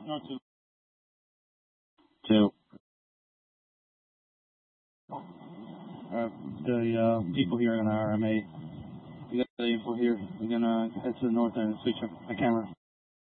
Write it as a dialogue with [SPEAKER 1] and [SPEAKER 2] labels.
[SPEAKER 1] North two. The people here in our RMA, we got the info here. We're gonna head to the north and switch up the camera.